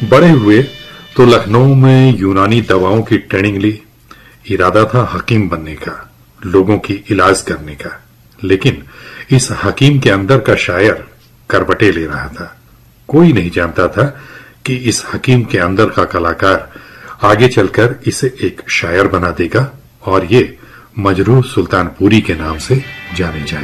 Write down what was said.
बड़े हुए तो लखनऊ में यूनानी दवाओं की ट्रेनिंग ली। इरादा था हकीम बनने का, लोगों की इलाज करने का। लेकिन इस हकीम के अंदर का शायर करवटें ले रहा था। कोई नहीं जानता था कि इस हकीम के अंदर का कलाकार आगे चलकर इसे एक शायर बना देगा और ये मजरूह सुल्तानपुरी के नाम से जाने जाएगा।